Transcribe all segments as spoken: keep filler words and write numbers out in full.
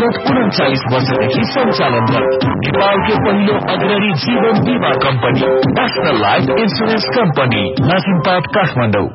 विगत उन्चालीस वर्षदेखि सञ्चालनरत नेपालकै पहिलो अग्रणी जीवन बीमा company national life insurance company नासिमपाट Kathmandu.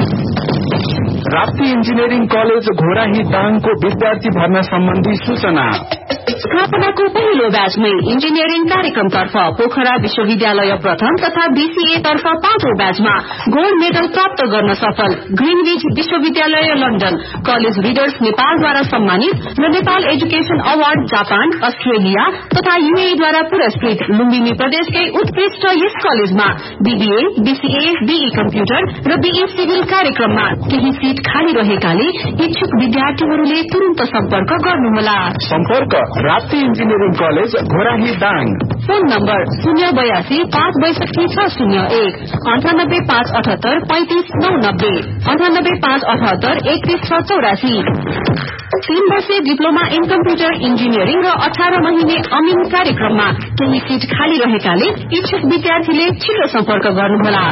Rapti engineering college Ghorahi दाङको विद्यार्थी भर्ना सम्बन्धी सूचना। स्थापनाको पहिलो ब्याचमै इन्जिनियरिङ कार्यक्रमतर्फ पोखरा विश्वविद्यालय प्रथम तथा बीसीए तर्फ पाँचौं ब्याचमा गोल्ड मेडल प्राप्त गर्न सफल ग्रीनविच विश्वविद्यालय लन्डन कलेज रिडर्स नेपालद्वारा सम्मानित र Nepal education award Japan Australia तथा यूएईद्वारा पुरस्कृत लुम्बिनी प्रदेशकै उत्कृष्ट यस कलेजमा बीबीए बीसीए बीई कम्प्युटर र बीई सिभिल कार्यक्रममा केही सीट खाली रहेकाले इच्छुक विद्यार्थीहरूले तुरन्त सम्पर्क गर्नुहोला। सम्पर्क Rapti engineering college Ghorahi Dang. Phone number शून्य बयासी पाँच बैसठी छ शून्य एक अन्ठानब्बे पाँच अठहत्तर पैंतिस नौ नब्बे अन्ठानब्बे पाँच अठहत्तर एकतीस छ चौरासी। तीन वर्षे डिप्लोमा इन कम्प्युटर इन्जिनियरिङ र अठार महिने अमिन कार्यक्रममा केही सीट खाली रहेकाले इच्छुक विद्यार्थीले छिटो सम्पर्क गर्नुहोला।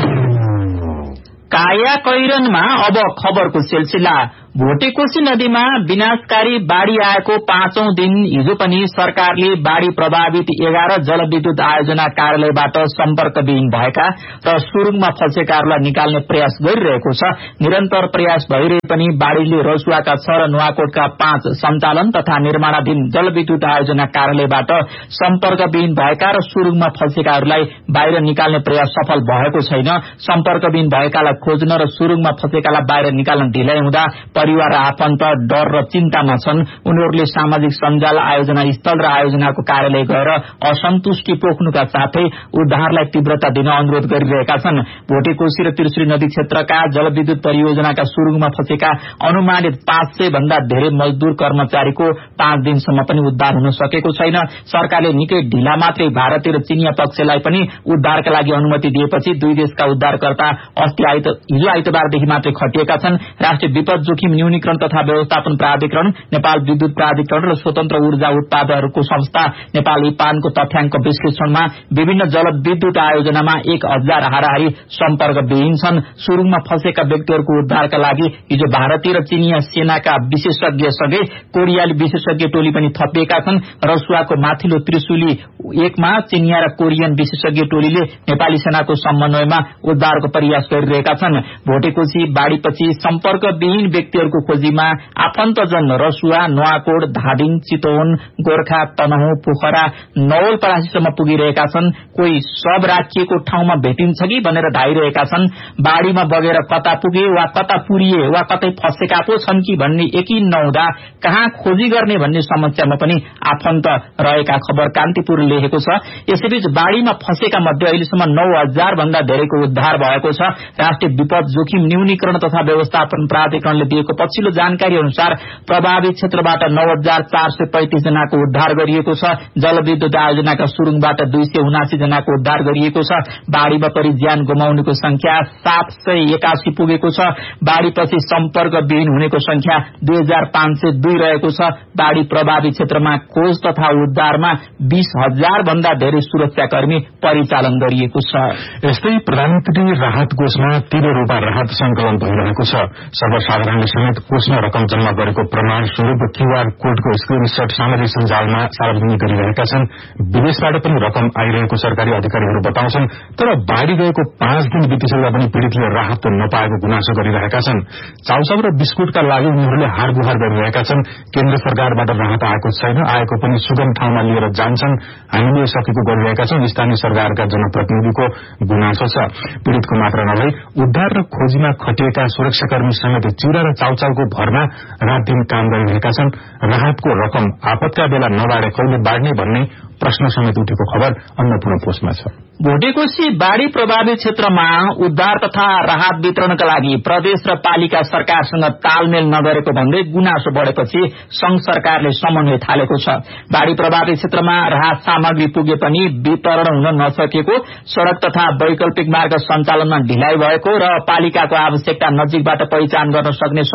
काया कैरनमा अब खबरको सिलसिला। भोटेकोशी नदीमा विनाशकारी बाढ़ी आएको पाँचौं दिन हिजो पनि सरकारले बाढ़ी प्रभावित एघार जलविद्युत आयोजना कार्यालयबाट सम्पर्कविहीन भएका र सुरुङमा फँसेकाहरूलाई निकाल्ने प्रयास गरिरहेको छ। निरन्तर प्रयास भइरहे पनि बाढ़ीले रसुवाका छ र नुवाकोटका पाँच सञ्चालन तथा निर्माणाधीन जलविद्युत आयोजना कार्यालयबाट सम्पर्कविहीन भएका र सुरुङमा फँसेकाहरूलाई बाहिर निकाल्ने प्रयास सफल भएको छैन। सम्पर्कविहीन भएकालाई खोज्न र सुरुङमा फँसेकालाई बाहिर निकाल्न ढिलाइ हुँदा परिवार र आफन्त डर र चिन्तामा छन्। उनीहरूले सामाजिक सञ्जाल आयोजना स्थल र आयोजनाको कार्यालय गएर असन्तुष्टि पोख्नुका साथै उद्धारलाई तीव्रता दिन अनुरोध गरिरहेका छन्। भोटेकोशी र त्रिशुली नदी क्षेत्रका जलविद्युत परियोजनाका सुरुङमा फँसेका अनुमानित पाँच सय भन्दा धेरै मजदूर कर्मचारीको पाँच दिनसम्म पनि उद्धार हुन सकेको छैन। सरकारले निकै ढिला मात्रै भारतीय र चीनिया पक्षलाई पनि उद्धारका लागि अनुमति दिएपछि दुई देशका उद्धारकर्ता अस्ति हिजो आइतबारदेखि मात्रै खटिएका छन्। राष्ट्रिय विपद जोखिम न्यूनीकरण तथा व्यवस्थापन प्राधिकरण, नेपाल विद्युत प्राधिकरण र स्वतन्त्र ऊर्जा उत्पादकहरूको संस्था नेपाल इपानको तथ्याङ्क विश्लेषणमा विभिन्न जलविद्युत आयोजनामा एक हजार हाराहारी सम्पर्कविहीन छन्। सुरुङमा फँसेका व्यक्तिहरूको उद्धारका लागि हिजो भारतीय र चीनिया सेनाका विशेषज्ञसँगै कोरियाली विशेषज्ञ टोली पनि थपिएका छन्। रसुवाको माथिल्लो त्रिशुली एकमा चीनिया र कोरियन विशेषज्ञ टोलीले नेपाली सेनाको समन्वयमा उद्धारको प्रयास गरिरहेका छन्। भोटेकोशी बाढ़ीपछि सम्पर्कविहीन व्यक्तिहरूको खोजीमा आफन्तजन रसुवा, नुवाकोट, धादिङ, चितवन, गोर्खा, तनहुँ, पोखरा, नवलपरासीसम्म पुगिरहेका छन्। कोही सब राखिएको ठाउँमा भेटिन्छ कि भनेर धाइरहेका छन्। बाढ़ीमा बगेर कता पुगे वा कता पुरिए वा कतै फँसेका पो छन् कि भन्ने यकिन नहुँदा कहाँ खोजी गर्ने भन्ने समस्यामा पनि आफन्त रहेका खबर कान्तिपुरले लेखेको छ। यसैबीच बाढ़ीमा फँसेका मध्ये अहिलेसम्म नौ हजार भन्दा धेरैको उद्धार भएको छ। राष्ट्रिय विपद जोखिम न्यूनीकरण तथा व्यवस्थापन प्राधिकरणले दिएको पछिल्लो जानकारी अनुसार प्रभावित क्षेत्रबाट नौ हजार चार सय पैंतिस जनाको उद्धार गरिएको छ। जलविद्युत आयोजनाका सुरुङबाट दुई सय उनासी जनाको उद्धार गरिएको छ। बाढ़ीमा परि ज्यान गुमाउनेको संख्या सात सय एकासी पुगेको छ। बाढ़ीपछि सम्पर्कविहीन हुनेको संख्या दुई हजार पाँच सय दुई रहेको छ। बाढ़ी प्रभावित क्षेत्रमा खोज तथा उद्धारमा बीस हजार भन्दा धेरै सुरक्षाकर्मी परिचालन गरिएको छ। यस्तै प्रधानमन्त्री राहत कोषमा तीव्र रूपमा राहत संकलन भइरहेको छ। सर्वसाधारणले समेत कोषमा रकम जम्मा गरेको प्रमाण स्वरूप क्यूआर कोडको स्क्रिनशट सामाजिक सञ्जालमा सार्वजनिक गरिरहेका छन्। विदेशबाट पनि रकम आइरहेको सरकारी अधिकारीहरू बताउँछन्। तर बाढ़ी गएको पाँच दिन बितिसक्दा पनि पीड़ितले राहत नपाएको गुनासो गरिरहेका छन्। चाउचाउ र बिस्कुटका लागि उनीहरूले हार गुहार गरिरहेका छन्। केन्द्र सरकारबाट राहत आएको छैन, आएको पनि सुगम ठाउँमा लिएर जान्छन्। हामीले सकेको गरिरहेका छौं, स्थानीय सरकारका जनप्रतिनिधिको गुनासो छ। पीड़ितको मात्र नभई उद्धार र खोजीमा खटिएका सुरक्षाकर्मी समेत चिउरा र चाउचाउको भरमा रात दिन काम गरिरहेका छन्। राहतको रकम आपतका बेला नबाँडे कहिले बाँड्ने भन्ने प्रश्न समेत उठेको खबर अन्नपूर्ण पोस्टमा छ। भोटेकोशी बाढ़ी प्रभावित क्षेत्रमा उद्धार तथा राहत वितरणका लागि प्रदेश र पालिका सरकारसँग तालमेल नगरेको भन्दै गुनासो बढ़ेपछि संघ सरकारले समन्वय थालेको छ। बाढ़ी प्रभावित क्षेत्रमा राहत सामग्री पुगे पनि वितरण हुन नसकेको, सड़क तथा वैकल्पिक मार्ग सञ्चालनमा ढिलाइ भएको र पालिकाको आवश्यकता नजिकबाट पहिचान गर्न सक्ने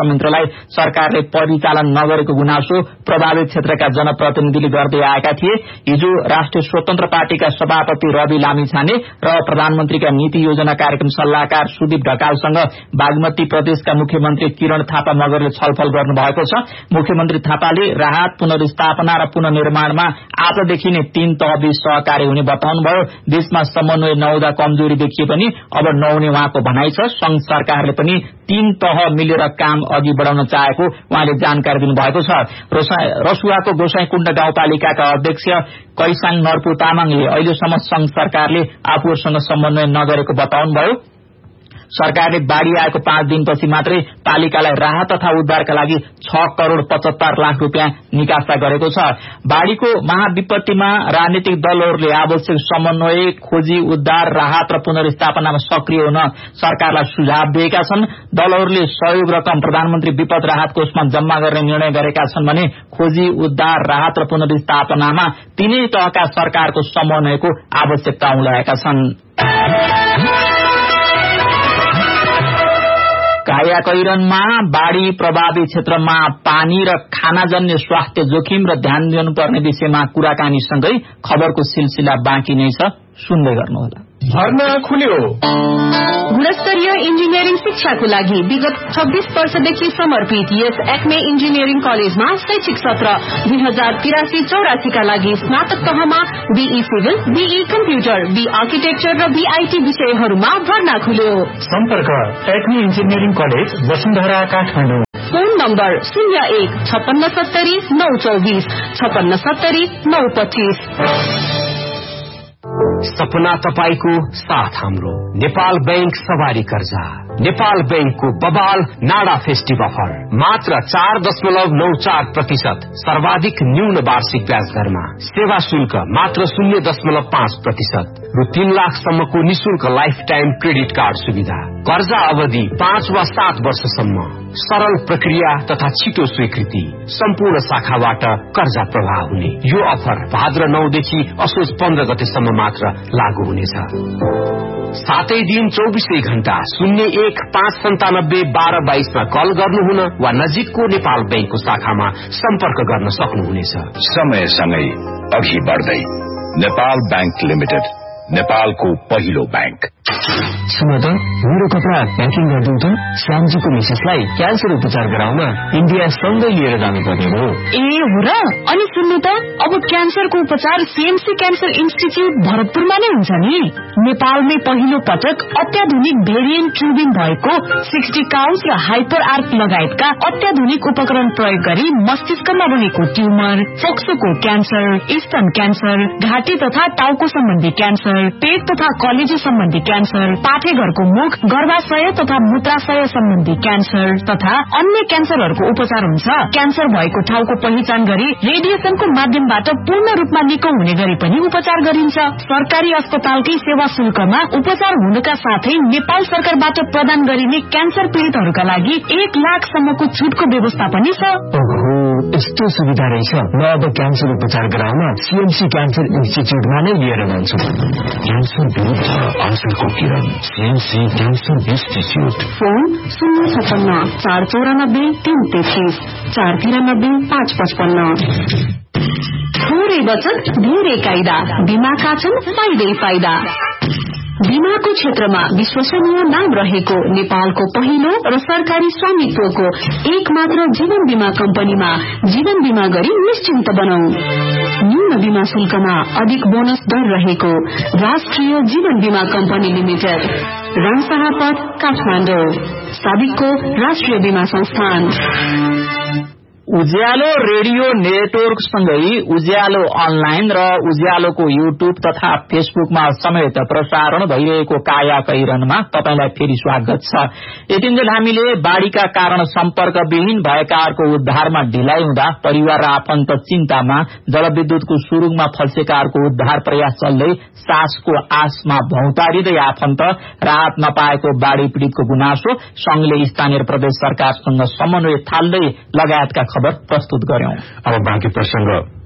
संयन्त्रलाई सरकारले परिचालन नगरेको गुनासो प्रभावित क्षेत्रका जनप्रतिनिधिले गर्दै आएका थिए। हिजो राष्ट्रिय स्वतन्त्र पार्टीका सभापति रवि लामिछाने र प्रधानमन्त्रीका नीति योजना कार्यक्रम सल्लाहकार सुदीप ढकालसँग बागमती प्रदेशका मुख्यमन्त्री किरण थापा मगरले छलफल गर्नुभएको छ। मुख्यमन्त्री थापाले राहत, पुनर्स्थापना र पुनर्निर्माणमा आजदेखि नै तीन तहबीच सहकार्य हुने बताउनुभयो। देशमा समन्वय नहुँदा कमजोरी देखिए पनि अब नहुने उहाँको भनाइ छ। संघ सरकारले पनि तीन तह मिलेर काम अघि बढाउन चाहेको उहाँले जानकारी दिनुभएको छ। रसुवाको गोसाईकुण्ड गाउँपालिकाका अध्यक्ष कैसाङ नर्पु तामाङले अहिलेसम्म संघ सरकारले आफूहरूसँग समन्वय नगरेको बताउनुभयो। सरकारले बाढ़ी आएको पाँच दिनपछि मात्रै पालिकालाई राहत तथा उद्धारका लागि छ करोड़ पचहत्तर लाख रूपियाँ निकासा गरेको छ। बाढ़ीको महाविपत्तिमा राजनीतिक दलहरूले आवश्यक समन्वय, खोजी, उद्धार, राहत र पुनर्स्थापनामा सक्रिय हुन सरकारलाई सुझाव दिएका छन्। दलहरूले सहयोग रकम प्रधानमन्त्री विपद राहत कोषमा जम्मा गर्ने निर्णय गरेका छन् भने खोजी, उद्धार, राहत र पुनर्स्थापनामा तीनै तहका सरकारको समन्वयको आवश्यकता उल्याएका छन्। कायाकैरनमा बाढ़ी प्रभावित क्षेत्रमा पानी र खानाजन्य स्वास्थ्य जोखिम र ध्यान दिनुपर्ने विषयमा कुराकानीसँगै खबरको सिलसिला बाँकी नै छ, सुन्दै गर्नुहोला। भर्ना खुल्यो। गुणस्तरीय इन्जिनियरिङ शिक्षाको लागि विगत छब्बीस वर्षदेखि समर्पित यस एक्मे इन्जिनियरिङ कलेजमा शैक्षिक सत्र दुई हजार तिरासी चौरासीका लागि स्नातक तहमा be civil, be computer, be architecture र बीआईटी विषयहरूमा भर्ना खुल्यो। सम्पर्क Acme engineering college, Vasundhara, Kathmandu. Phone number शून्य एक छप्पन्न सत्तरी नौ चौबिस छप्पन्न सत्तरी नौ पच्चीस। सपना तपाईको साथ हाम्रो। नेपाल बैंक सवारी कर्जा, नेपाल बैंकको बबाल नाडा फेस्टिभ अफर मात्र चार दशमलव नौ चार प्रतिशत सर्वाधिक न्यून वार्षिक ब्याज दरमा, सेवा शुल्क मात्र शून्य दशमलव पाँच प्रतिशत रु तीन लाखसम्मको निशुल्क लाइफ टाइम क्रेडिट कार्ड सुविधा, कर्जा अवधि पाँच वा सात वर्षसम्म, सरल प्रक्रिया तथा छिटो स्वीकृति, सम्पूर्ण शाखाबाट कर्जा प्रवाह हुने। यो अफर भाद्र नौदेखि असोज पन्ध्र गतेसम्म मात्र लागू हुनेछ। सातै दिन चौबिसै घण्टा शून्य एक पाँच सन्तानब्बे बाह्र बाइसमा कल गर्नुहुन वा नजिकको नेपाल बैंकको शाखामा सम्पर्क गर्न सक्नुहुनेछ। समयसँगै अघि बढ्दै नेपाल बैंक लिमिटेड, नेपालको पहिलो बैंक। सुन त, मेरो कपडा प्याकिङ गरिदिउँ त। श्यामजीको मिसेसलाई क्यान्सर उपचार गराउन इन्डिया सँगै लिएर जानुपर्ने हो। ए हो र? अनि सुन्नु त, अब क्यान्सरको उपचार सीएमसी क्यान्सर इन्स्टिच्युट भरतपुरमा नै हुन्छ नि। नेपालमै पहिलो पटक अत्याधुनिक भेरिएन्ट ट्युबिङ भएको सिक्सटी काउन्स र हाइपर आर्क लगायतका अत्याधुनिक उपकरण प्रयोग गरी मस्तिष्कमा रहेको ट्युमर, फोक्सोको क्यान्सर, स्तन क्यान्सर, घाँटी तथा टाउको सम्बन्धी क्यान्सर, पेट तथा कलेजो सम्बन्धी क्यान्सर, पाठेघरको मुख, गर्भाशय तथा मूत्राशय सम्बन्धी क्यान्सर तथा अन्य क्यान्सरहरूको उपचार हुन्छ। क्यान्सर भएको ठाउँको पहिचान गरी रेडिएसनको माध्यमबाट पूर्ण रूपमा निको हुने गरी पनि उपचार गरिन्छ। सरकारी अस्पतालकै सेवा शुल्कमा उपचार हुनुका साथै नेपाल सरकारबाट प्रदान गरिने क्यान्सर पीड़ितहरूका लागि एक लाखसम्मको छुटको व्यवस्था पनि छ। ओहो, यस्तो सुविधा रहेछ। म अब क्यान्सर उपचार गराउन सीएमसी क्यान्सर इन्स्टिच्युटमा नै लिएर जान्छु। क्यान्सर विरुद्ध अवसरको किरण, सीएमसी क्यान्सर इन्स्टिच्युट। फोन शून्य छप्पन्न चार चौरानब्बे तीन तेत्तीस चार तिरानब्बे पाँच पचपन्न। थोरै बचत धेरै कायदा, बीमाका छन् फाइदै फाइदा। बीमाको क्षेत्रमा विश्वसनीय नाम रहेको नेपालको पहिलो र सरकारी स्वामित्वको एक मात्र जीवन बीमा कम्पनीमा जीवन बीमा गरी निश्चिन्त बनाऊ। न्यून बीमा शुल्कमा अधिक बोनस दर रहेको राष्ट्रिय जीवन बीमा कम्पनी लिमिटेड, रामशाहपथ, काठमाडौँ। साबिकको राष्ट्रिय बीमा संस्थान। उज्यालो रेडियो नेटवर्कसँगै उज्यालो अनलाइन र उज्यालोको युट्युब तथा फेसबुकमा समेत प्रसारण भइरहेको काया कैरनमा तपाईलाई फेरि स्वागत छ। यतिन्जेल हामीले बाढ़ीका कारण सम्पर्कविहीन भएकाहरूको उद्धारमा ढिलाइ हुँदा परिवार र आफन्त चिन्तामा, जलविद्युतको सुरुङमा फल्सेकाहरूको उद्धार प्रयास चल्दै सासको आसमा भौतारिँदै आफन्त राहत नपाएको बाढ़ी पीड़ितको गुनासो, संघले स्थानीय प्रदेश सरकारसँग समन्वय थाल्दै लगायतका खबर प्रस्तुत गर्यौं। अब बाँकी प्रसंग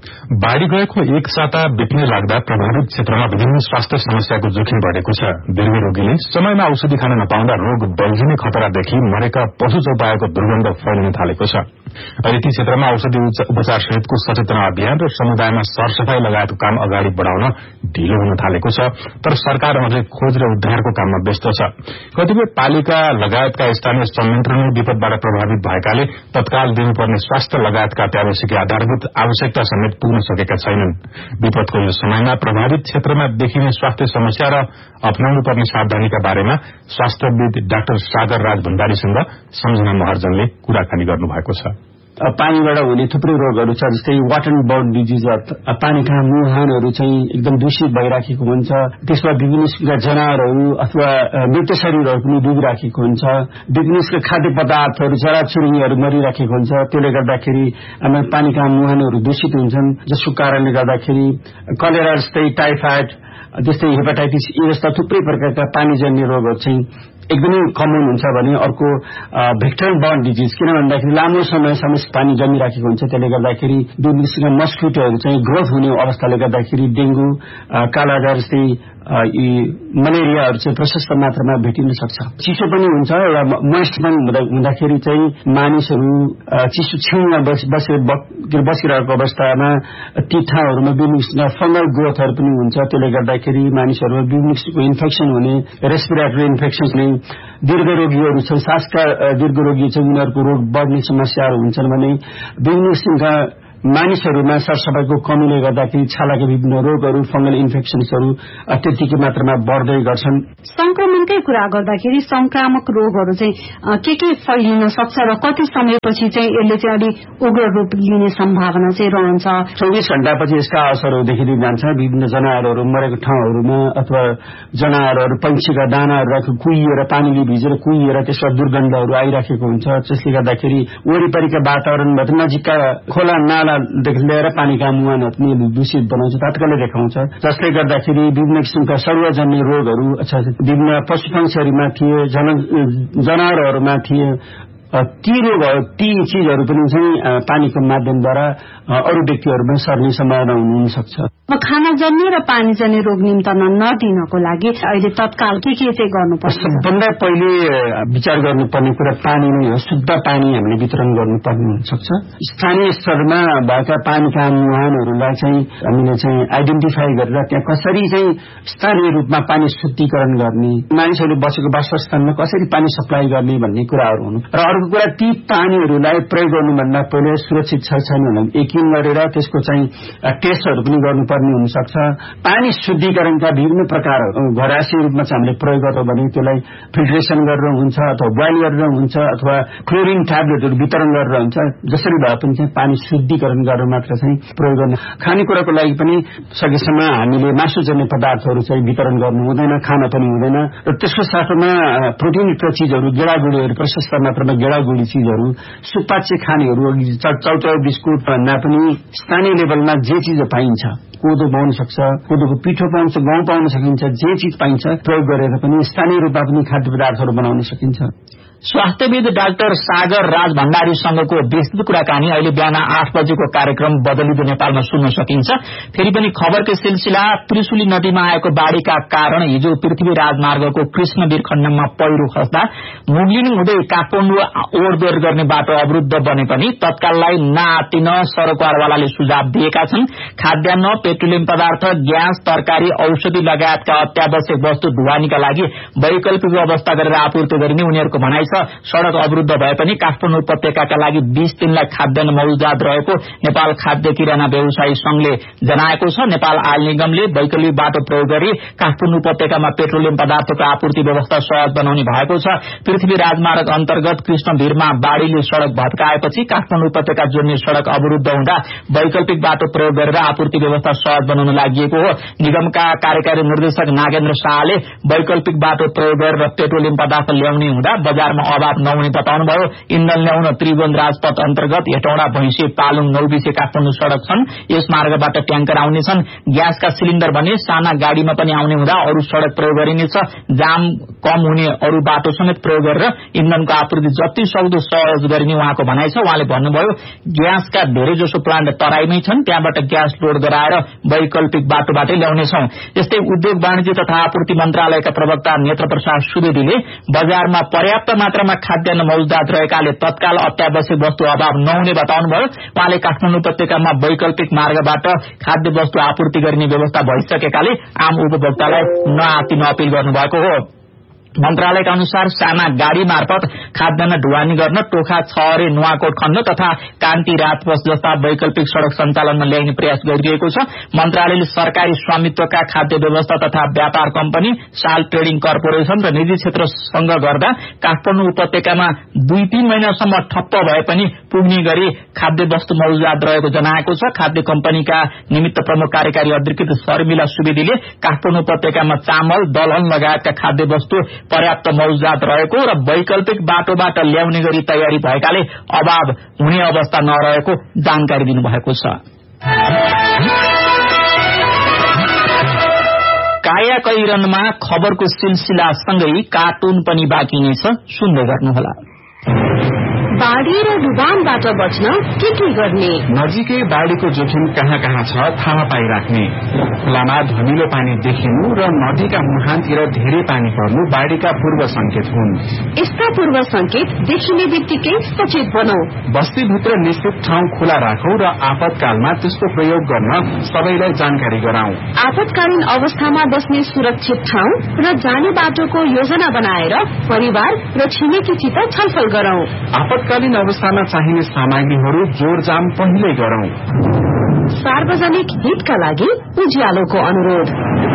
बाढ़ी गएको एक साता बित्नै लाग्दा प्रभावित क्षेत्रमा विभिन्न स्वास्थ्य समस्याको जोखिम बढ़ेको छ। दीर्घ रोगीले समयमा औषधि खान नपाउँदा रोग बल्झिने खतरादेखि मरेका पशु चौपायाको दुर्गन्ध फैलिन थालेको छ। अहिले ती क्षेत्रमा औषधि उपचार सहितको सचेतना अभियान र समुदायमा सरसफाई लगायतको काम अगाडि बढ़ाउन ढिलो हुन थालेको छ। तर सरकार अझै खोज र उद्धारको काममा व्यस्त छ। कतिपय पालिका लगायतका स्थानीय संयन्त्र नै विपदबाट प्रभावित भएकाले तत्काल दिनुपर्ने स्वास्थ्य लगायतका अत्यावश्यक आधारभूत आवश्यकता समेत पुग्न सकेका छैनन्। विपदको यो समयमा प्रभावित क्षेत्रमा देखिने स्वास्थ्य समस्या र अपनाउनु पर्ने सावधानीका बारेमा स्वास्थ्यविद डाक्टर सागर राज भण्डारीसँग सम्झना महर्जनले कुराकानी गर्नुभएको छ। पानीबाट हुने थुप्रै रोगहरू छ, जस्तै वाटर बोर्न डिजिज, पानीका मुहानहरू चाहिँ एकदम दूषित भइराखेको हुन्छ। त्यसमा विभिन्न किसिमका जनावरहरू अथवा मृत शरीरहरू पनि डुबिराखेको हुन्छ। विभिन्न किसिमका खाद्य पदार्थहरू चराचुरुङ्गीहरू मरिराखेको हुन्छ। त्यसले गर्दाखेरि हाम्रो पानीका मुहानहरू दूषित हुन्छन्, जसको कारणले गर्दाखेरि कलेरा जस्तै टाइफाइड जस्तै हेपाटाइटिस ए जस्ता थुप्रै प्रकारका पानीजन्य रोगहरू चाहिँ एकदमै कमन हुन्छ भने अर्को भेक्टर बर्न डिजिज, किन भन्दाखेरि लामो समयसम्म पानी जमिराखेको हुन्छ। त्यसले गर्दाखेरि विभिन्न किसिमका मस्किटोहरू चाहिँ ग्रोथ हुने अवस्थाले गर्दाखेरि डेंगू, कालाजार जस्तै यी मलेरियाहरू चाहिँ प्रशस्त मात्रामा भेटिन सक्छ। चिसो पनि हुन्छ, एउटा मोइस्टमा हुँदाखेरि चाहिँ मानिसहरू चिसो छेउमा बसिरहेको अवस्थामा ती ठाउँहरूमा विभिन्न किसिमका फंगल ग्रोथहरू पनि हुन्छ। त्यसले गर्दाखेरि मानिसहरूमा विभिन्न किसिमको इन्फेक्सन हुने, रेस्पिरेटरी इन्फेक्सन हुने, दीर्घ रोगीहरू छन्, श्वासका दीर्घ रोगी चाहिँ उनीहरूको रोग बढ्ने समस्याहरू हुन्छन् भने विभिन्न किसिमका मानिसहरूमा सरसफाईको कमीले गर्दाखेरि छालाका विभिन्न रोगहरू, फंगल इन्फेक्सन्सहरू अत्यधिक मात्रामा बढ्दै गर्छन्। संक्रमणकै कुरा गर्दाखेरि संक्रामक रोगहरू चाहिँ के के फैलिन सक्छ र कति समयपछि चाहिँ यसले चाहिँ अलि उग्र रूप लिने सम्भावना चाहिँ रहन्छ? चौबिस घण्टापछि यसका असरहरू देखिँदै जान्छ। विभिन्न जनावरहरू मरेको ठाउँहरूमा अथवा जनावरहरू पंक्षीका दानाहरू कुहिएर पानीले भिजेर कुहिएर त्यसमा दुर्गन्धहरू आइराखेको हुन्छ, जसले गर्दाखेरि वरिपरिका वातावरणबाट नजिकका खोला नाला देखि लिएर पानीका मुहानहरू पनि दूषित बनाउँछ, तत्कालै देखाउँछ। जसले गर्दाखेरि विभिन्न किसिमका सर्वजन्य रोगहरू विभिन्न पशुपक्षीहरूमा थिए, जनावरहरूमा थिए, ती रोगहरू ती चीजहरू पनि चाहिँ पानीको माध्यमद्वारा अरू व्यक्तिहरूमा सर्ने सम्भावना हुन सक्छ। अब खानाजन्य र पानीजन्य रोग निम्त्याउन नदिनको लागि अहिले तत्काल के के चाहिँ गर्नुपर्छ? सबभन्दा पहिले विचार गर्नुपर्ने कुरा पानी नै हो। शुद्ध पानी हामीले वितरण गर्नुपर्ने हुन सक्छ। स्थानीय स्तरमा भएका पानीका मुहानहरूलाई चाहिँ हामीले चाहिँ आइडेन्टिफाई गरेर त्यहाँ कसरी चाहिँ स्थानीय रूपमा पानी शुद्धिकरण गर्ने, मानिसहरूले बसेको वासस्थानमा कसरी पानी सप्लाई गर्ने भन्ने कुराहरू हुनु। र अर्को कुरा ती पानीहरूलाई प्रयोग गर्नुभन्दा पहिले सुरक्षित छ छैन भनेर यकिन गरेर त्यसको चाहिँ टेस्टहरू पनि गर्नुपर्ने हुन सक्छ। पानी शुद्धिकरणका विभिन्न प्रकारहरू घरायसी रूपमा चाहिँ हामीले प्रयोग गर्छौँ भने त्यसलाई फिल्ट्रेसन गरेर हुन्छ अथवा बोइल गरेर हुन्छ अथवा क्लोरिन ट्याब्लेटहरू वितरण गरेर हुन्छ। जसरी भए पनि चाहिँ पानी शुद्धिकरण गरेर मात्र चाहिँ प्रयोग गर्ने। खानेकुराको लागि पनि सकेसम्म हामीले मासुजन्य पदार्थहरू चाहिँ वितरण गर्नु हुँदैन, खान पनि हुँदैन। र त्यसको साथमा प्रोटिनयुक्त चिजहरू, गेडागुडीहरू, प्रशस्त मात्रामा गेडागुडी चिजहरू, सुपाच्य खानेहरू, चाउचाउ बिस्कुट भन्दा पनि स्थानीय लेभलमा जे चिज पाइन्छ, कोदो पाउन सक्छ, कोदोको पिठो पाउँछ, गहुँ पाउन सकिन्छ, जे चिज पाइन्छ प्रयोग गरेर पनि स्थानीय रूपमा पनि खाद्य पदार्थहरू बनाउन सकिन्छ। स्वास्थ्यविद डाक्टर सागर राज भण्डारीसँगको विस्तृत कुराकानी अहिले बिहान आठ बजेको कार्यक्रम बदलिँदो नेपालमा सुन्न सकिन्छ। फेरि पनि खबरकै सिलसिला त्रिशुली नदीमा आएको बाढ़ीका कारण हिजो पृथ्वी राजमार्गको कृष्णवीर खण्डमा पहिरो खस्दा मुगलिङ हुँदै काठमाडौँ ओहोरदोहोर गर्ने बाटो अवरुद्ध बने पनि तत्काललाई नआत्तिन सरकारवालाले सुझाव दिएका छन्। खाद्यान्न, पेट्रोलियम पदार्थ, ग्यास, तरकारी, औषधि लगायतका अत्यावश्यक वस्तु ढुवानीका लागि वैकल्पिक व्यवस्था गरेर आपूर्ति गरिने उनीहरूको भनाइ छ। सड़क अवरुद्ध भए पनि काठमाडौँ उपत्यकाका लागि बीस दिनलाई खाद्यान्न मौजुद रहेको नेपाल खाद्य किराना व्यवसायी संघले जनाएको छ। नेपाल आयल निगमले वैकल्पिक बाटो प्रयोग गरी काठमाडौँ उपत्यकामा पेट्रोलियम पदार्थको आपूर्ति व्यवस्था सहज बनाउने भएको छ। पृथ्वी राजमार्ग अन्तर्गत कृष्णवीरमा बाढ़ीले सड़क भत्काएपछि काठमाडौँ उपत्यका जोड्ने सड़क अवरुद्ध हुँदा वैकल्पिक बाटो प्रयोग गरेर आपूर्ति व्यवस्था सहज बनाउन लागि हो। निगमका कार्यकारी निर्देशक नागेन्द्र शाहले वैकल्पिक बाटो प्रयोग गरेर पेट्रोलियम पदार्थ ल्याउने हुँदा बजारमा सञ्चालनमा अभाव नहुने बताउनुभयो। इन्धन ल्याउन त्रिभुवन राजपथ अन्तर्गत हेटौँडा भैँसे पालुङ नौबिसे काठमाडौँ सड़क छन्। यस मार्गबाट ट्याङ्कर आउनेछन्। ग्यासका सिलिण्डर भने साना गाड़ीमा पनि आउने हुँदा अरू सड़क प्रयोग गरिनेछ। जाम कम हुने अरू बाटो समेत प्रयोग गरेर इन्धनको आपूर्ति जति सक्दो सहज गरिने उहाँको भनाइ छ। उहाँले भन्नुभयो ग्यासका धेरैजसो प्लान्ट तराईमै छन्, त्यहाँबाट ग्यास लोड गराएर वैकल्पिक बाटोबाटै ल्याउनेछौं। यस्तै उद्योग वाणिज्य तथा आपूर्ति मन्त्रालयका प्रवक्ता नेत्र प्रसाद सुवेदीले बजारमा पर्याप्त मात्रामा खाद्यान्न मौजूदात रहेकाले तत्काल अत्यावश्यक वस्तु अभाव नहुने बताउनुभयो। उहाँले काठमाडौँ उपत्यकामा वैकल्पिक मार्गबाट खाद्य वस्तु आपूर्ति गर्ने व्यवस्था भइसकेकाले आम उपभोक्तालाई नआत्तिन अपील गर्नुभएको हो। मन्त्रालयका अनुसार साना गाड़ी मार्फत खाद्यान्न ढुवानी गर्न टोखा छहरे नुवाकोट खण्ड तथा कान्ति रातपथ जस्ता वैकल्पिक सड़क सञ्चालनमा ल्याइने प्रयास गरिरहेको छ। मन्त्रालयले सरकारी स्वामित्वका खाद्य व्यवस्था तथा व्यापार कम्पनी, साल ट्रेडिङ कर्पोरेशन र निजी क्षेत्रसँग गर्दा काठमाडौँ उपत्यकामा दुई तीन महिनासम्म ठप्प भए पनि पुग्ने गरी खाद्य वस्तु मौजूदात रहेको जनाएको छ। खाद्य कम्पनीका निमित्त प्रमुख कार्यकारी अधिकृत शर्मिला सुवेदीले काठमाडौँ उपत्यकामा चामल, दलहन लगायतका खाद्य वस्तु पर्याप्त मौजूदात रहेको र वैकल्पिक बाटोबाट ल्याउने गरी तयारी भएकाले अभाव हुने अवस्था नरहेको जानकारी दिनुभएको छ। काया कैरनमा खबरको सिलसिलासँगै कार्टुन पनि बाँकी नै छ, सुन्दै गर्नुहोला। बाढ़ी र डुबानबाट बच्न के के गर्ने? नजिकै बाढ़ीको जोखिम कहाँ कहाँ छ थाहा पाइराख्ने। खोलामा धमिलो पानी देखिनु र नदीका मुहानतिर धेरै पानी पर्नु बाढ़ीका पूर्व संकेत हुन्। यस्ता पूर्व संकेत देखिने बित्तिकै सचेत बनौ। बस्तीभित्र निश्चित ठाउँ खुला राखौ र आपतकालमा त्यसको प्रयोग गर्न सबैलाई जानकारी गराउँ। आपतकालीन अवस्थामा बस्ने सुरक्षित ठाउँ र जाने बाटोको योजना बनाएर परिवार र छिमेकीसित छलफल गरौं। आपतकालीन अवस्थामा चाहिने सामग्रीहरू जोडजाम पहिल्यै गरौं। सार्वजनिक हितका लागि उज्यालोको अनुरोध।